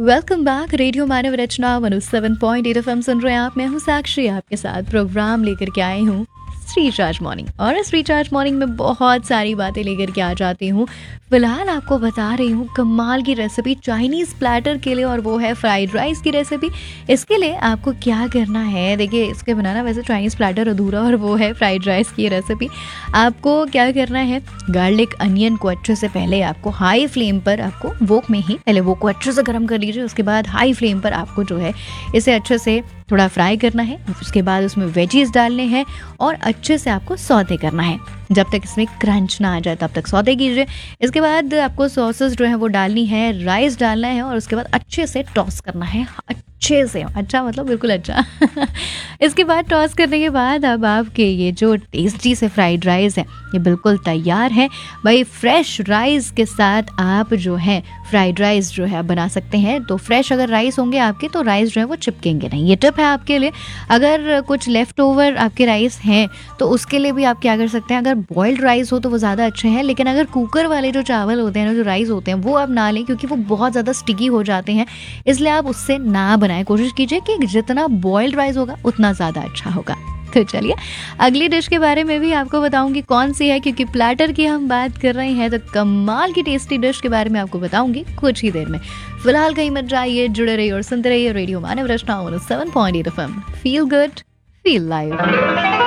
Welcome back. Radio मानव रचना 107.8 FM सुन रहे हैं आप। मैं हूँ साक्षी, आपके साथ प्रोग्राम लेकर के आई हूँ रिचार्ज मॉर्निंग। और इस रिचार्ज मॉर्निंग में बहुत सारी बातें लेकर के आ जाती हूँ। फिलहाल आपको बता रही हूँ कमाल की रेसिपी चाइनीज़ प्लेटर के लिए, और वो है फ्राइड राइस की रेसिपी। इसके लिए आपको क्या करना है, देखिए इसके बनाना वैसे चाइनीज़ प्लेटर अधूरा, और वो है फ्राइड राइस की रेसिपी। आपको क्या करना है, गार्लिक अनियन को अच्छे से पहले आपको हाई फ्लेम पर, आपको वोक में ही पहले वोक को अच्छे से गर्म कर लीजिए। उसके बाद हाई फ्लेम पर आपको जो है इसे अच्छे से थोड़ा फ्राई करना है। उसके बाद उसमें वेजीज डालने हैं और अच्छे से आपको सौते करना है जब तक इसमें क्रंच ना आ जाए, तब तक सौते कीजिए। इसके बाद आपको सॉसेस जो है वो डालनी है, राइस डालना है और उसके बाद अच्छे से टॉस करना है, अच्छे से, अच्छा मतलब बिल्कुल अच्छा। इसके बाद टॉस करने के बाद अब आपके ये जो टेस्टी से फ्राइड राइस है ये बिल्कुल तैयार है। भाई फ्रेश राइस के साथ आप जो है फ्राइड राइस जो है बना सकते हैं। तो फ्रेश अगर राइस होंगे आपके तो राइस जो है वो चिपकेंगे नहीं। ये टिप है आपके लिए। अगर कुछ लेफ्ट ओवर आपके राइस हैं तो उसके लिए भी आप क्या कर सकते हैं, अगर बॉइल्ड राइस हो तो वो ज़्यादा अच्छे हैं, लेकिन अगर कुकर वाले जो चावल होते हैं ना, जो राइस होते हैं, वो आप ना लें क्योंकि वो बहुत ज़्यादा स्टिकी हो जाते हैं। इसलिए आप उससे ना बनाएं। कोशिश कीजिए कि जितना बॉइल्ड राइस होगा उतना ज़्यादा अच्छा होगा। तो चलिए अगली डिश के बारे में भी आपको बताऊंगी कौन सी है, क्योंकि प्लेटर की हम बात कर रहे हैं तो कमाल की टेस्टी डिश के बारे में आपको बताऊंगी कुछ ही देर में। फिलहाल कहीं मत जाइए, जुड़े रहिए और सुनते रहिए रेडियो मानव रचना 107.8 FM. Feel good, feel live.